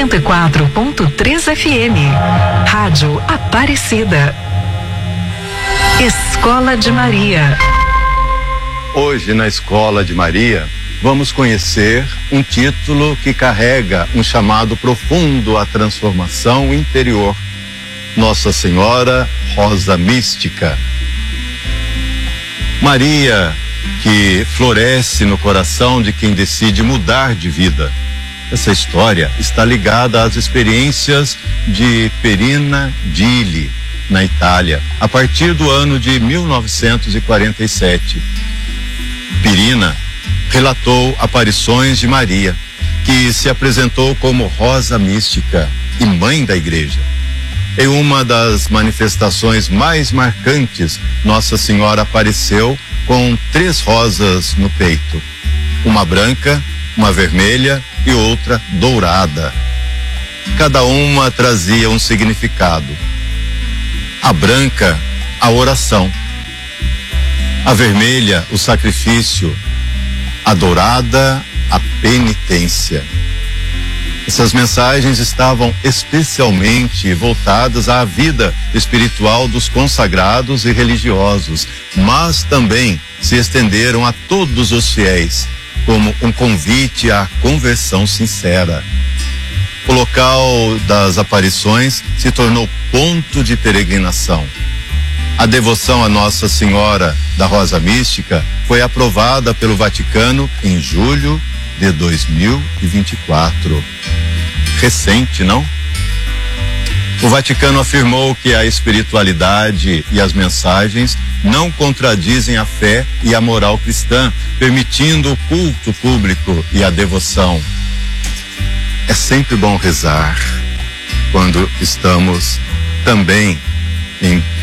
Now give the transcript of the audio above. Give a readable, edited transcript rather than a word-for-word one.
104.3 FM. Rádio Aparecida. Escola de Maria. Hoje na Escola de Maria vamos conhecer um título que carrega um chamado profundo à transformação interior. Nossa Senhora Rosa Mística. Maria, que floresce no coração de quem decide mudar de vida. Essa história está ligada às experiências de Perina Dili, na Itália, a partir do ano de 1947. Perina relatou aparições de Maria, que se apresentou como Rosa Mística e mãe da Igreja. Em uma das manifestações mais marcantes, Nossa Senhora apareceu com 3 rosas no peito, uma branca, uma vermelha e outra dourada. Cada uma trazia um significado. A branca, a oração; a vermelha, o sacrifício; a dourada, a penitência. Essas mensagens estavam especialmente voltadas à vida espiritual dos consagrados e religiosos, mas também se estenderam a todos os fiéis, como um convite à conversão sincera. O local das aparições se tornou ponto de peregrinação. A devoção a Nossa Senhora da Rosa Mística foi aprovada pelo Vaticano em julho de 2024. Recente, não? O Vaticano afirmou que a espiritualidade e as mensagens não contradizem a fé e a moral cristã, permitindo o culto público e a devoção. É sempre bom rezar quando estamos também em